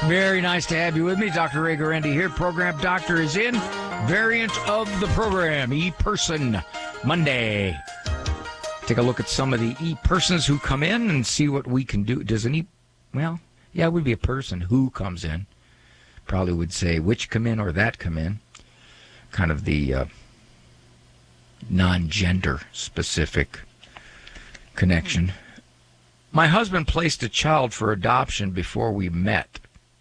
Very nice to have you with me. Dr. Ray Guarendi here. Program Doctor is in. Variant of the program, E-Person Monday. Take a look at some of the E-Persons who come in and see what we can do. Does an well, yeah, it would be a person who comes in. Probably would say which come in or that come in. Kind of the non-gender specific connection. My husband placed a child for adoption before we met.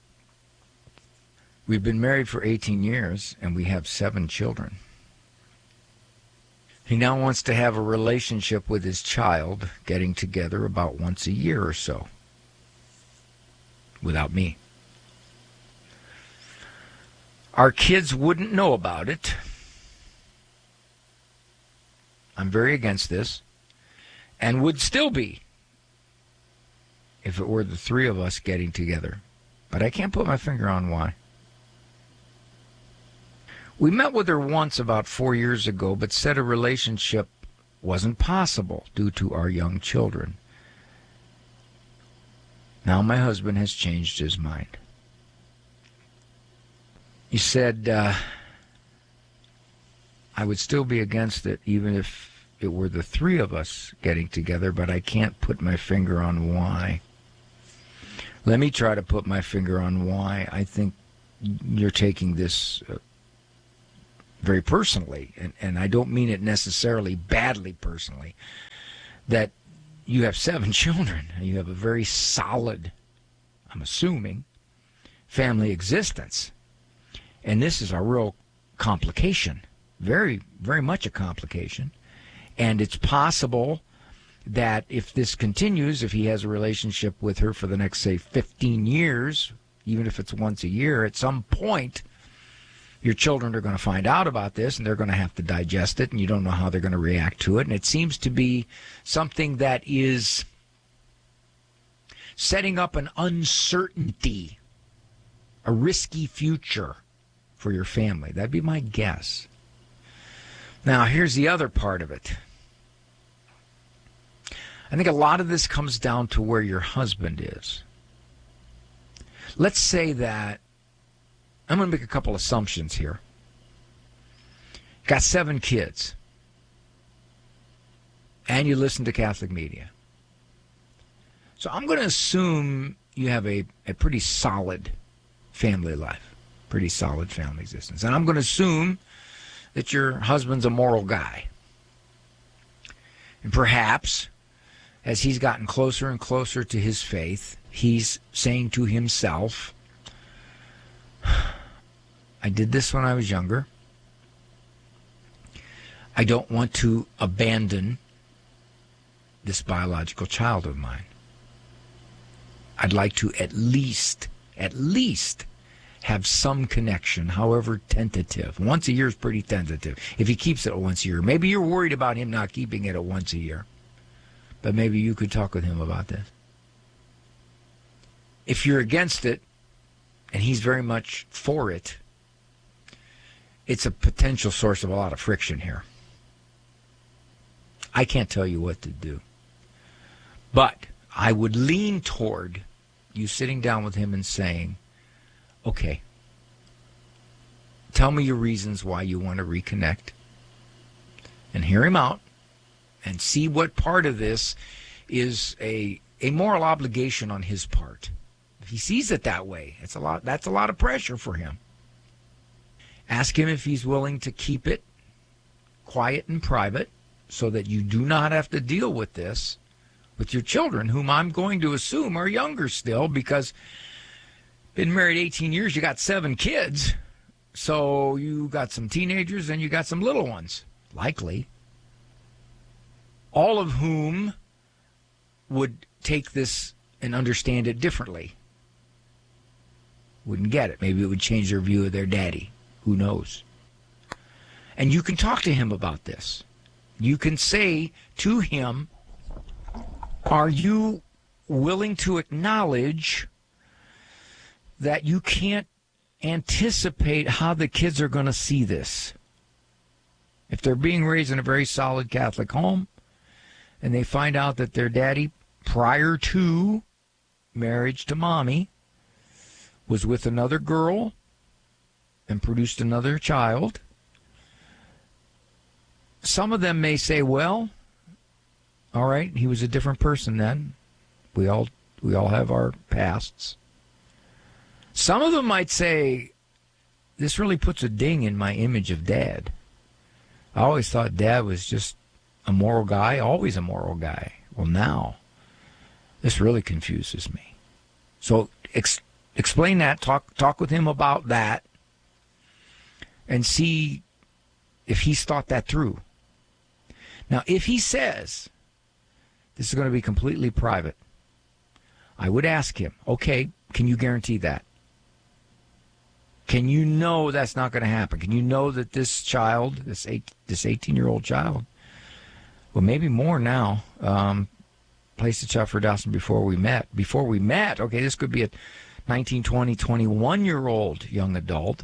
We've been married for 18 years, and we have 7 children. He now wants to have a relationship with his child, getting together about once a year or so, without me. Our kids wouldn't know about it. I'm very against this, and would still be if it were the 3 of us getting together. But I can't put my finger on why. We met with her once about 4 years ago, but said a relationship wasn't possible due to our young children. Now my husband has changed his mind. He said, I would still be against it even if it were the 3 of us getting together, but I can't put my finger on why. Let me try to put my finger on why. I think you're taking this very personally, and I don't mean it necessarily badly personally, that you have 7 children, and you have a very solid, I'm assuming, family existence. And this is a real complication, very, very much a complication. And it's possible that if this continues, if he has a relationship with her for the next, say, 15 years, even if it's once a year, at some point, your children are going to find out about this, and they're going to have to digest it, and you don't know how they're going to react to it. And it seems to be something that is setting up an uncertainty, a risky future for your family. That'd be my guess. Now, here's the other part of it. I think a lot of this comes down to where your husband is. Let's say that, I'm going to make a couple assumptions here. Got 7 kids, and you listen to Catholic media. So I'm going to assume you have a pretty solid family life, pretty solid family existence. And I'm going to assume that your husband's a moral guy. And perhaps, as he's gotten closer and closer to his faith, he's saying to himself, I did this when I was younger. I don't want to abandon this biological child of mine. I'd like to at least have some connection, however tentative. Once a year is pretty tentative. If he keeps it at once a year. Maybe you're worried about him not keeping it at once a year. But maybe you could talk with him about this. If you're against it, and he's very much for it, it's a potential source of a lot of friction here. I can't tell you what to do. But I would lean toward you sitting down with him and saying, okay, tell me your reasons why you want to reconnect. And hear him out and see what part of this is a moral obligation on his part. If he sees it that way, that's a lot of pressure for him. Ask him if he's willing to keep it quiet and private so that you do not have to deal with this with your children, whom I'm going to assume are younger still, because been married 18 years, you got 7 kids, so you got some teenagers and you got some little ones, likely, all of whom would take this and understand it differently. Wouldn't get it. Maybe it would change their view of their daddy. Who knows? And you can talk to him about this. You can say to him, are you willing to acknowledge that you can't anticipate how the kids are going to see this? If they're being raised in a very solid Catholic home and they find out that their daddy, prior to marriage to mommy, was with another girl and produced another child. Some of them may say, well, all right, he was a different person then. We all have our pasts. Some of them might say, this really puts a ding in my image of Dad. I always thought Dad was just a moral guy, always a moral guy. Well, now, this really confuses me. So explain that, talk with him about that, and see if he's thought that through. Now, if he says, this is going to be completely private, I would ask him, okay, can you guarantee that? Can you know that's not going to happen? Can you know that this child, this 18-year-old child, well, maybe more now, placed a child for adoption before we met. Before we met, okay, this could be a 19, 20, 21-year-old young adult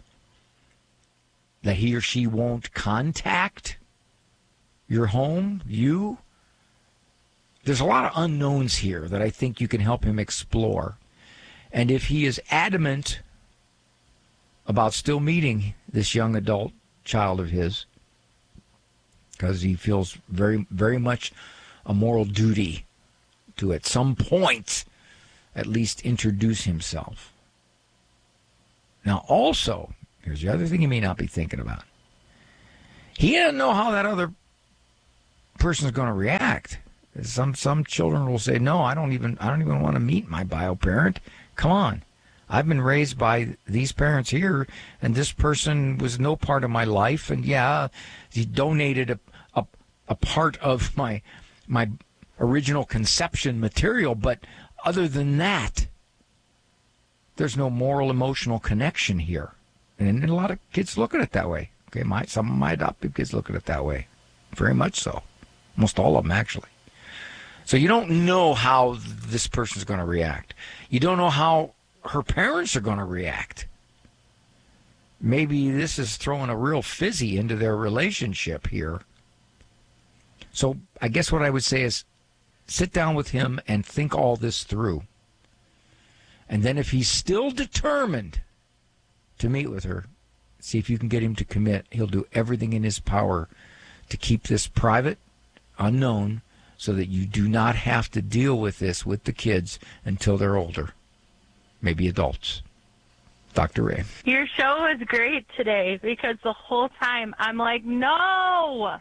that he or she won't contact your home, you. There's a lot of unknowns here that I think you can help him explore. And if he is adamant about still meeting this young adult child of his, because he feels very, very much a moral duty to at some point at least introduce himself. Now also, here's the other thing you may not be thinking about. He doesn't know how that other person is going to react. Some children will say, no, I don't even want to meet my bio parent. Come on. I've been raised by these parents here, and this person was no part of my life, and yeah, he donated a part of my original conception material, but other than that, there's no moral, emotional connection here. And a lot of kids look at it that way. Okay, some of my adoptive kids look at it that way. Very much so. Almost all of them, actually. So you don't know how this person's going to react. You don't know how her parents are going to react. Maybe this is throwing a real fizzy into their relationship here. So I guess what I would say is sit down with him and think all this through. And then if he's still determined to meet with her, see if you can get him to commit. He'll do everything in his power to keep this private, unknown, so that you do not have to deal with this with the kids until they're older, maybe adults. Dr. Ray. Your show was great today because the whole time I'm like, no!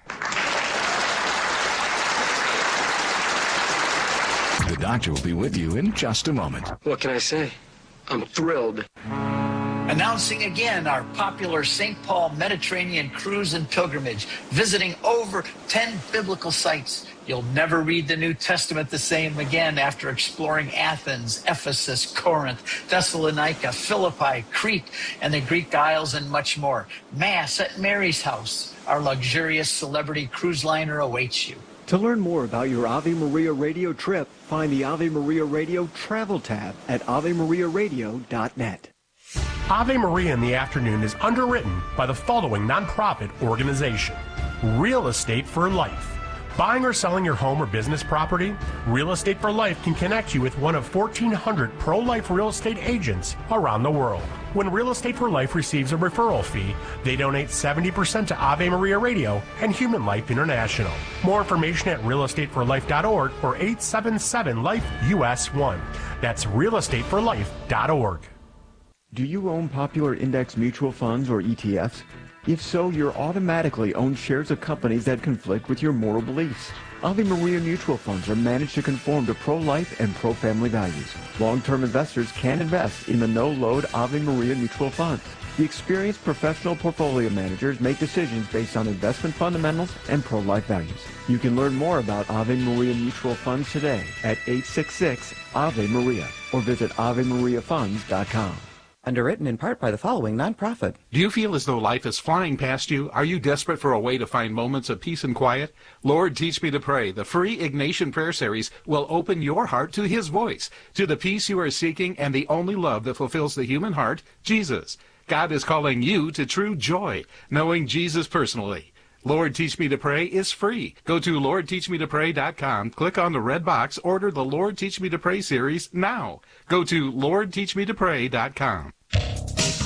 The doctor will be with you in just a moment. What can I say? I'm thrilled. Announcing again our popular St. Paul Mediterranean cruise and pilgrimage, visiting over 10 biblical sites. You'll never read the New Testament the same again after exploring Athens, Ephesus, Corinth, Thessalonica, Philippi, Crete, and the Greek Isles, and much more. Mass at Mary's house. Our luxurious celebrity cruise liner awaits you. To learn more about your Ave Maria Radio trip, find the Ave Maria Radio Travel tab at AveMariaRadio.net. Ave Maria in the Afternoon is underwritten by the following nonprofit organization: Real Estate for Life. Buying or selling your home or business property? Real Estate for Life can connect you with one of 1,400 pro-life real estate agents around the world. When Real Estate for Life receives a referral fee, they donate 70% to Ave Maria Radio and Human Life International. More information at realestateforlife.org or 877-LIFE-US1. That's realestateforlife.org. Do you own popular index mutual funds or ETFs? If so, you're automatically own shares of companies that conflict with your moral beliefs. Ave Maria mutual funds are managed to conform to pro-life and pro-family values. Long-term investors can invest in the no-load Ave Maria mutual funds. The experienced professional portfolio managers make decisions based on investment fundamentals and pro-life values. You can learn more about Ave Maria mutual funds today at 866-AVE-MARIA or visit AveMariaFunds.com. Underwritten in part by the following nonprofit. Do you feel as though life is flying past you? Are you desperate for a way to find moments of peace and quiet? Lord, Teach Me to Pray, the free Ignatian Prayer Series, will open your heart to His voice, to the peace you are seeking and the only love that fulfills the human heart, Jesus. God is calling you to true joy, knowing Jesus personally. Lord Teach Me to Pray is free. Go to LordTeachMeToPray.com, click on the red box, order the Lord Teach Me to Pray series now. Go to LordTeachMeToPray.com.